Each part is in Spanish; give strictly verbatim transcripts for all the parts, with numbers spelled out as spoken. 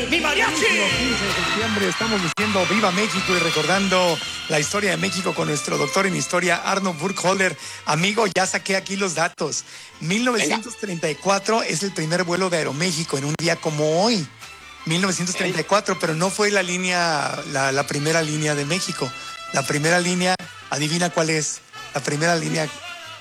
mi mariachi. quince de septiembre estamos diciendo Viva México y recordando la historia de México con nuestro doctor en historia, Arno Burkholder. Amigo, ya saqué aquí los datos. mil novecientos treinta y cuatro Venga. Es el primer vuelo de Aeroméxico en un día como hoy. mil novecientos treinta y cuatro, ¿Eh? Pero no fue la línea, la, la primera línea de México. La primera línea, adivina cuál es. La primera línea,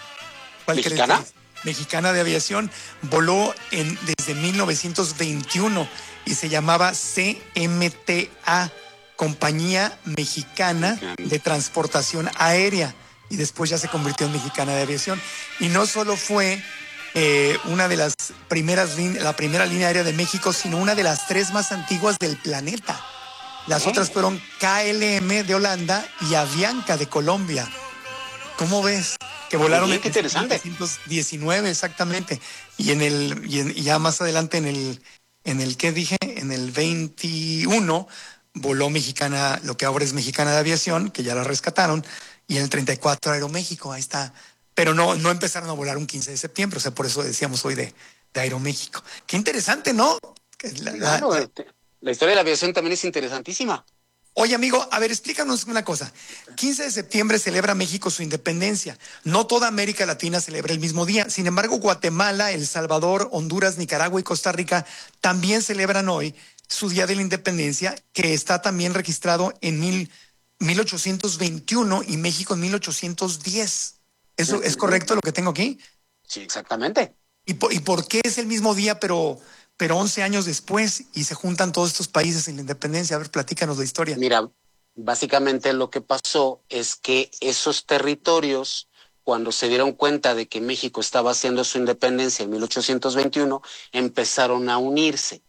¿cuál crees que es? Mexicana de Aviación, voló en, desde mil novecientos veintiuno y se llamaba C M T A, Compañía Mexicana de Transportación Aérea, y después ya se convirtió en Mexicana de Aviación. Y no solo fue eh, una de las primeras, la primera línea aérea de México, sino una de las tres más antiguas del planeta. Las ¿Eh? otras fueron K L M de Holanda y Avianca de Colombia. ¿Cómo ves? Que volaron bien, qué interesante. en mil novecientos diecinueve, exactamente. Y en el y, en, y ya más adelante en el en el ¿qué dije? En el veintiuno voló Mexicana, lo que ahora es Mexicana de Aviación, que ya la rescataron, y en el treinta y cuatro Aeroméxico, ahí está. Pero no no empezaron a volar un quince de septiembre, o sea, por eso decíamos hoy de, de Aeroméxico. Qué interesante, ¿no? La, claro, la, la historia de la aviación también es interesantísima. Oye, amigo, a ver, explícanos una cosa. quince de septiembre celebra México su independencia. No toda América Latina celebra el mismo día. Sin embargo, Guatemala, El Salvador, Honduras, Nicaragua y Costa Rica también celebran hoy su Día de la Independencia, que está también registrado en mil, mil ochocientos veintiuno y México en mil ochocientos diez. ¿Eso es correcto lo que tengo aquí? Sí, exactamente. ¿Y por, y por qué es el mismo día, pero... pero once años después y se juntan todos estos países en la independencia? A ver, platícanos la historia. Mira, básicamente lo que pasó es que esos territorios, cuando se dieron cuenta de que México estaba haciendo su independencia en mil ochocientos veintiuno, empezaron a unirse.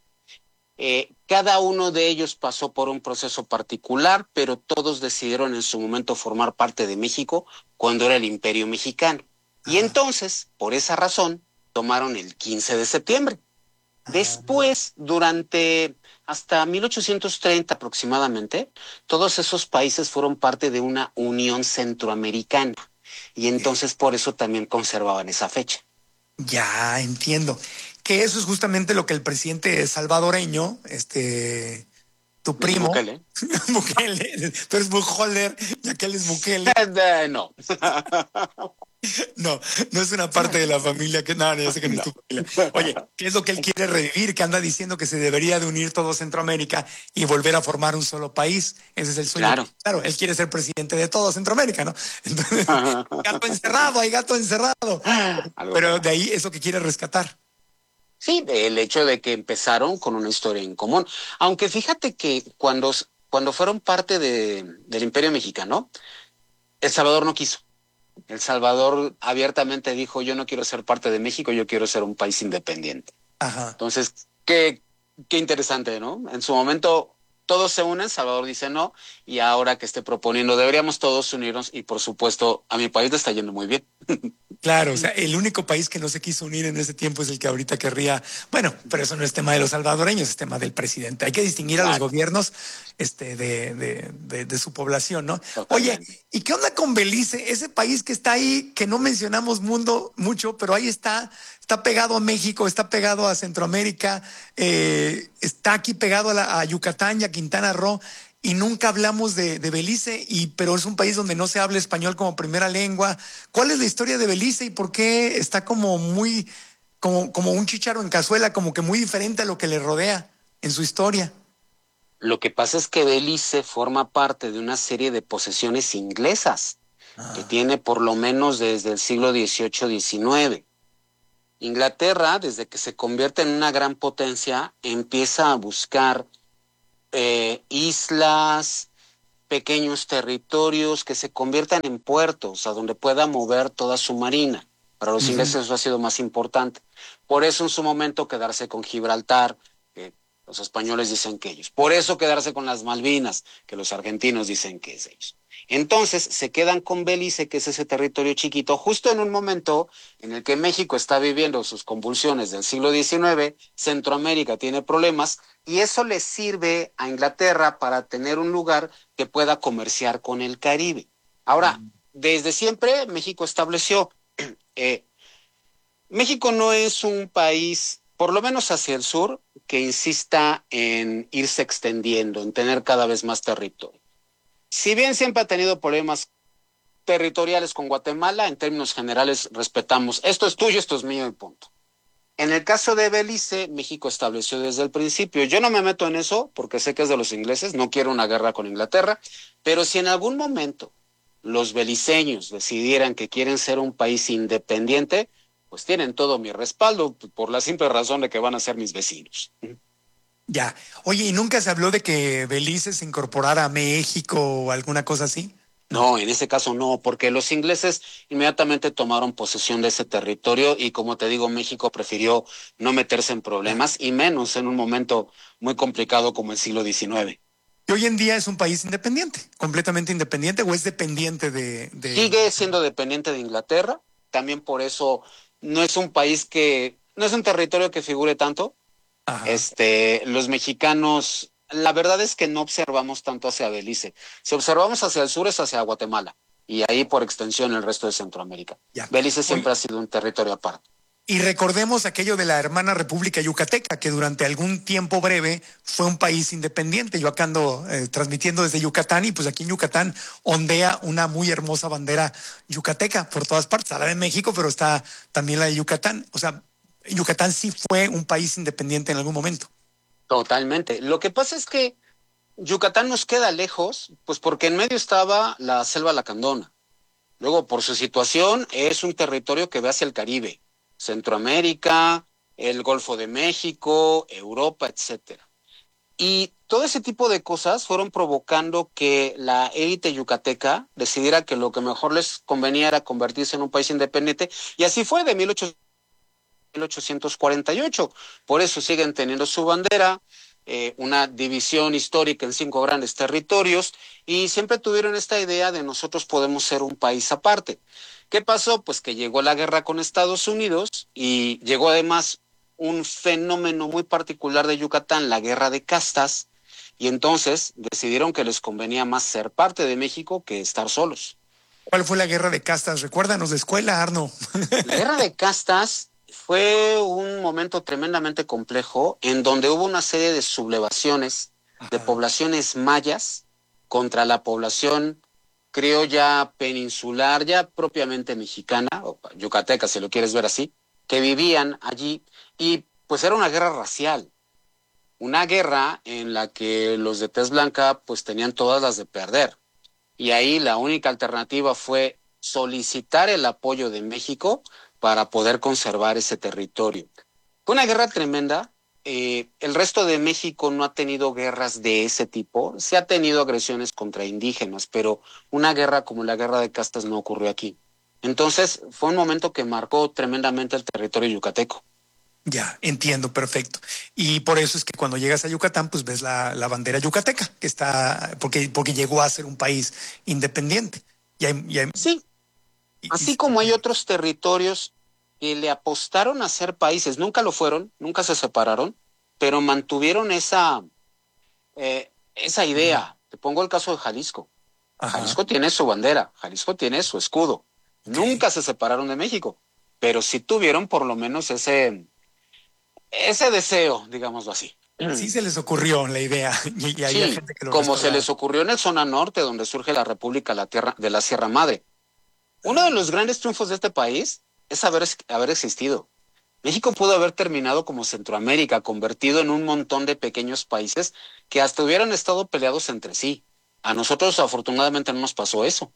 Eh, cada uno de ellos pasó por un proceso particular, pero todos decidieron en su momento formar parte de México cuando era el Imperio Mexicano. Ah. Y entonces, por esa razón, tomaron el quince de septiembre. Después, durante hasta mil ochocientos treinta aproximadamente, todos esos países fueron parte de una unión centroamericana y entonces por eso también conservaban esa fecha. Ya, entiendo. Que eso es justamente lo que el presidente salvadoreño, este, tu primo, Bukele, Bukele, tú eres Burkholder, ya que él es Bukele. No. No, no es una parte de la familia que nada, no, ya sé que no, no es tu familia. Oye, ¿qué es lo que él quiere revivir? Que anda diciendo que se debería de unir todo Centroamérica y volver a formar un solo país. Ese es el sueño. Claro, claro, él quiere ser presidente de todo Centroamérica, ¿no? Entonces, gato encerrado, hay gato encerrado. Pero de ahí es lo que quiere rescatar. Sí, el hecho de que empezaron con una historia en común. Aunque fíjate que cuando, cuando fueron parte de, del Imperio Mexicano, El Salvador no quiso. El Salvador abiertamente dijo, yo no quiero ser parte de México, yo quiero ser un país independiente. Ajá. Entonces, qué, qué interesante, ¿no? En su momento todos se unen, Salvador dice no, y ahora que esté proponiendo, deberíamos todos unirnos y por supuesto a mi país le está yendo muy bien. Claro, o sea, el único país que no se quiso unir en ese tiempo es el que ahorita querría, bueno, pero eso no es tema de los salvadoreños, es tema del presidente. Hay que distinguir a los gobiernos este, de, de, de, de su población, ¿no? Totalmente. Oye, ¿y qué onda con Belice? Ese país que está ahí, que no mencionamos mundo mucho, pero ahí está, está pegado a México, está pegado a Centroamérica, eh, está aquí pegado a, la, a Yucatán y a Quintana Roo. Y nunca hablamos de, de Belice, y, pero es un país donde no se habla español como primera lengua. ¿Cuál es la historia de Belice y por qué está como muy, como, como un chícharo en cazuela, como que muy diferente a lo que le rodea en su historia? Lo que pasa es que Belice forma parte de una serie de posesiones inglesas ah. que tiene por lo menos desde el siglo dieciocho diecinueve. Inglaterra, desde que se convierte en una gran potencia, empieza a buscar Eh, islas, pequeños territorios que se conviertan en puertos a donde pueda mover toda su marina. Para los uh-huh. ingleses eso ha sido más importante. Por eso en su momento quedarse con Gibraltar, que los españoles dicen que ellos. Por eso quedarse con las Malvinas, que los argentinos dicen que es ellos. Entonces se quedan con Belice, que es ese territorio chiquito, justo en un momento en el que México está viviendo sus convulsiones del siglo diecinueve, Centroamérica tiene problemas, y eso le sirve a Inglaterra para tener un lugar que pueda comerciar con el Caribe. Ahora, desde siempre México estableció, eh, México no es un país por lo menos hacia el sur, que insista en irse extendiendo, en tener cada vez más territorio. Si bien siempre ha tenido problemas territoriales con Guatemala, en términos generales respetamos, esto es tuyo, esto es mío y punto. En el caso de Belice, México estableció desde el principio, yo no me meto en eso porque sé que es de los ingleses, no quiero una guerra con Inglaterra, pero si en algún momento los beliceños decidieran que quieren ser un país independiente, pues tienen todo mi respaldo por la simple razón de que van a ser mis vecinos. Ya. Oye, ¿y nunca se habló de que Belice se incorporara a México o alguna cosa así? No. No, en ese caso no, porque los ingleses inmediatamente tomaron posesión de ese territorio y como te digo, México prefirió no meterse en problemas y menos en un momento muy complicado como el siglo diecinueve. ¿Y hoy en día es un país independiente, completamente independiente o es dependiente de, de... Sigue siendo dependiente de Inglaterra, también por eso no es un país que, no es un territorio que figure tanto. Ajá. Este, los mexicanos, la verdad es que no observamos tanto hacia Belice. Si observamos hacia el sur es hacia Guatemala y ahí por extensión el resto de Centroamérica. Ya. Belice Oye, siempre ha sido un territorio aparte. y recordemos aquello de la hermana República Yucateca, que durante algún tiempo breve fue un país independiente. Yo acá ando eh, transmitiendo desde Yucatán y pues aquí en Yucatán ondea una muy hermosa bandera yucateca por todas partes. Está la de México, pero está también la de Yucatán. O sea, Yucatán sí fue un país independiente en algún momento. Totalmente. Lo que pasa es que Yucatán nos queda lejos, pues porque en medio estaba la selva lacandona. Luego, por su situación, es un territorio que ve hacia el Caribe, Centroamérica, el Golfo de México, Europa, etcétera. Y todo ese tipo de cosas fueron provocando que la élite yucateca decidiera que lo que mejor les convenía era convertirse en un país independiente, y así fue de mil ochocientos cuarenta y ocho. Por eso siguen teniendo su bandera, eh, una división histórica en cinco grandes territorios, y siempre tuvieron esta idea de nosotros podemos ser un país aparte. ¿Qué pasó? Pues que llegó la guerra con Estados Unidos y llegó además un fenómeno muy particular de Yucatán, la guerra de castas, y entonces decidieron que les convenía más ser parte de México que estar solos. ¿Cuál fue la guerra de castas? Recuérdanos de escuela, Arno. La guerra de castas fue un momento tremendamente complejo en donde hubo una serie de sublevaciones de poblaciones mayas contra la población criolla peninsular, ya propiamente mexicana, o yucateca si lo quieres ver así, que vivían allí, y pues era una guerra racial, una guerra en la que los de tez blanca pues tenían todas las de perder. Y ahí la única alternativa fue solicitar el apoyo de México para poder conservar ese territorio. Fue una guerra tremenda. Eh, el resto de México no ha tenido guerras de ese tipo. Se ha tenido agresiones contra indígenas, pero una guerra como la guerra de castas no ocurrió aquí. Entonces fue un momento que marcó tremendamente el territorio yucateco. Ya, entiendo, perfecto. Y por eso es que cuando llegas a Yucatán, pues ves la, la bandera yucateca, que está, porque, porque llegó a ser un país independiente. Y hay, y hay, Sí, y, así y, como hay otros territorios que le apostaron a ser países, nunca lo fueron, nunca se separaron, pero mantuvieron esa, eh, esa idea. Te pongo el caso de Jalisco. ajá, Jalisco tiene su bandera, Jalisco tiene su escudo. ok. Nunca se separaron de México, pero sí tuvieron por lo menos ese, ese deseo, digámoslo así. Sí se les ocurrió la idea y, y había Sí, gente que lo como se respaldaba. les ocurrió en el zona norte, donde surge la República la tierra, de la Sierra Madre. Uno de los grandes triunfos de este país es haber, haber existido. México pudo haber terminado como Centroamérica, convertido en un montón de pequeños países que hasta hubieran estado peleados entre sí. A nosotros afortunadamente no nos pasó eso.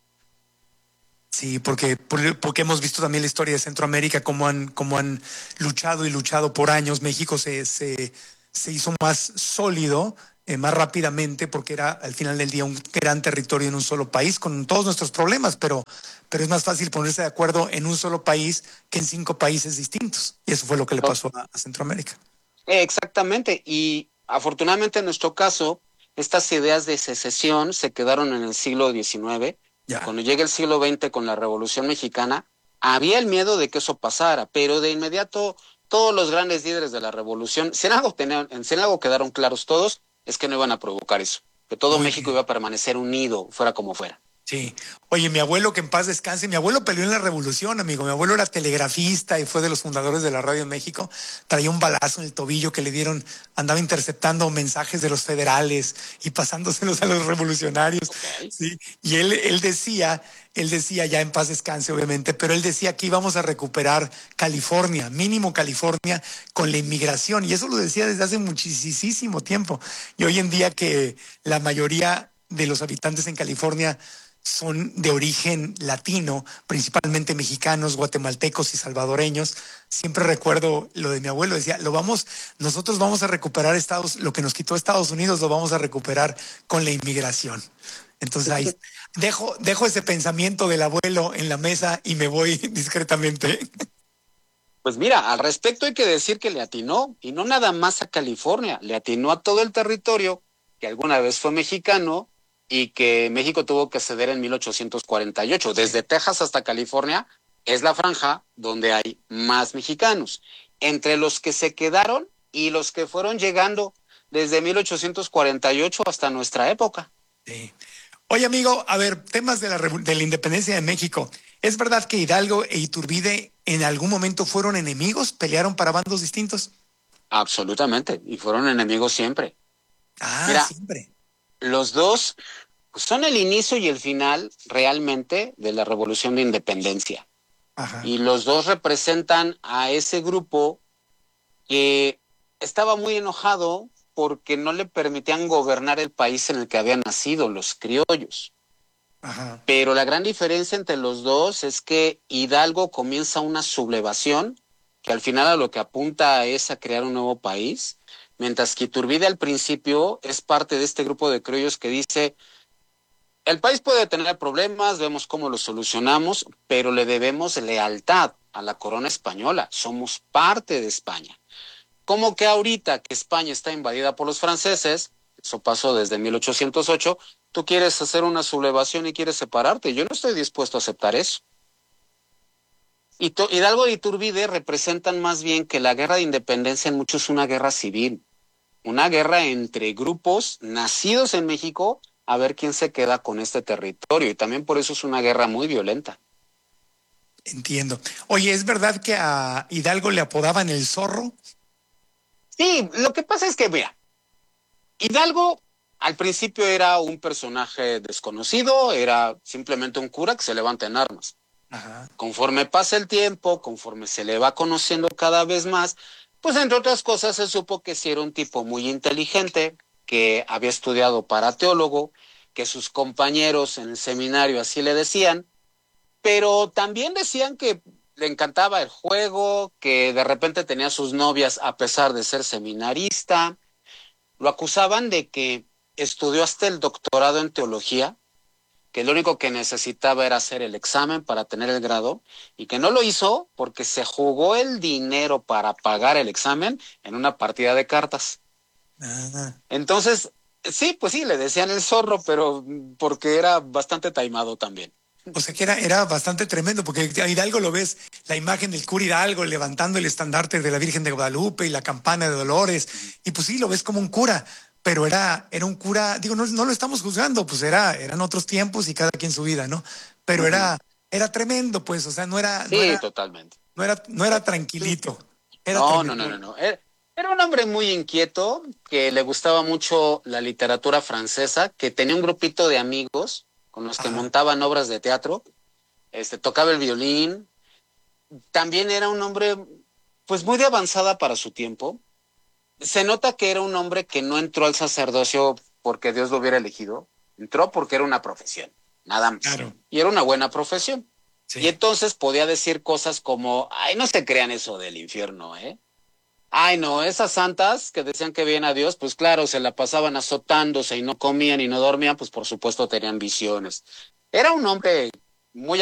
Sí, porque, porque hemos visto también la historia de Centroamérica, cómo han, cómo han luchado y luchado por años. México se, se, se hizo más sólido, eh, más rápidamente, porque era al final del día un gran territorio en un solo país, con todos nuestros problemas, pero, pero es más fácil ponerse de acuerdo en un solo país que en cinco países distintos. Y eso fue lo que le pasó a, a Centroamérica. Exactamente, y afortunadamente en nuestro caso, estas ideas de secesión se quedaron en el siglo diecinueve. Ya. Cuando llega el siglo veinte con la Revolución Mexicana, había el miedo de que eso pasara, pero de inmediato todos los grandes líderes de la Revolución, si en algo, tenían, si en algo quedaron claros todos, es que no iban a provocar eso, que todo Muy México bien. iba a permanecer unido, fuera como fuera. Sí. Oye, mi abuelo, que en paz descanse, mi abuelo peleó en la revolución, amigo. Mi abuelo era telegrafista y fue de los fundadores de la radio en México. Traía un balazo en el tobillo que le dieron, andaba interceptando mensajes de los federales y pasándoselos a los revolucionarios. Ok. Sí. Y él, él decía, él decía, ya en paz descanse, obviamente, pero él decía que íbamos a recuperar California, mínimo California, con la inmigración. Y eso lo decía desde hace muchísimo tiempo. Y hoy en día que la mayoría de los habitantes en California son de origen latino, principalmente mexicanos, guatemaltecos y salvadoreños. Siempre recuerdo lo de mi abuelo, decía, lo vamos, nosotros vamos a recuperar Estados, lo que nos quitó Estados Unidos lo vamos a recuperar con la inmigración. Entonces ahí dejo, dejo ese pensamiento del abuelo en la mesa y me voy discretamente. Pues mira, al respecto hay que decir que le atinó, y no nada más a California, le atinó a todo el territorio que alguna vez fue mexicano y que México tuvo que ceder en mil ochocientos cuarenta y ocho. Desde Texas hasta California es la franja donde hay más mexicanos. Entre los que se quedaron y los que fueron llegando desde mil ochocientos cuarenta y ocho hasta nuestra época. Sí. Oye, amigo, a ver, temas de la, de la independencia de México. ¿Es verdad que Hidalgo e Iturbide en algún momento fueron enemigos? ¿Pelearon para bandos distintos? Absolutamente, y fueron enemigos siempre. Ah, Mira, siempre. los dos pues, son el inicio y el final realmente de la Revolución de Independencia. Ajá. Y los dos representan a ese grupo que estaba muy enojado porque no le permitían gobernar el país en el que habían nacido, los criollos. Ajá. Pero la gran diferencia entre los dos es que Hidalgo comienza una sublevación que al final a lo que apunta es a crear un nuevo país, mientras que Iturbide al principio es parte de este grupo de criollos que dice, el país puede tener problemas, vemos cómo los solucionamos, pero le debemos lealtad a la corona española, somos parte de España. Como que ahorita que España está invadida por los franceses, eso pasó desde mil ochocientos ocho, tú quieres hacer una sublevación y quieres separarte. Yo no estoy dispuesto a aceptar eso. Y Hidalgo y Iturbide representan más bien que la guerra de independencia en muchos es una guerra civil, una guerra entre grupos nacidos en México a ver quién se queda con este territorio. Y también por eso es una guerra muy violenta. Entiendo. Oye, ¿es verdad que a Hidalgo le apodaban el zorro? Sí, lo que pasa es que, mira, Hidalgo al principio era un personaje desconocido, era simplemente un cura que se levanta en armas. Ajá. Conforme pasa el tiempo, conforme se le va conociendo cada vez más, pues entre otras cosas se supo que sí era un tipo muy inteligente, que había estudiado para teólogo, que sus compañeros en el seminario así le decían, pero también decían que le encantaba el juego, que de repente tenía sus novias a pesar de ser seminarista. Lo acusaban de que estudió hasta el doctorado en teología, que lo único que necesitaba era hacer el examen para tener el grado y que no lo hizo porque se jugó el dinero para pagar el examen en una partida de cartas. Ah. Entonces, sí, pues sí, le decían el zorro, pero porque era bastante taimado también. O sea que era, era bastante tremendo, porque a Hidalgo lo ves, la imagen del cura Hidalgo levantando el estandarte de la Virgen de Guadalupe y la campana de Dolores, y pues sí, lo ves como un cura, pero era, era un cura, digo, no, no lo estamos juzgando, pues era, eran otros tiempos y cada quien su vida, ¿no? Pero era, era tremendo, pues, o sea, no era, no Sí, era, totalmente. no era, no era tranquilito, era No, no, no, tremendo. no, no. Era, era un hombre muy inquieto, que le gustaba mucho la literatura francesa, que tenía un grupito de amigos con los que Ajá. montaban obras de teatro. Este, tocaba el violín, también era un hombre pues muy de avanzada para su tiempo. Se nota que era un hombre que no entró al sacerdocio porque Dios lo hubiera elegido, entró porque era una profesión, nada más. Claro, Y era una buena profesión. Y sí. entonces podía decir cosas como, ay, no se crean eso del infierno, ¿eh? Ay, no, esas santas que decían que veían a Dios, pues claro, se la pasaban azotándose y no comían y no dormían, pues por supuesto tenían visiones. Era un hombre muy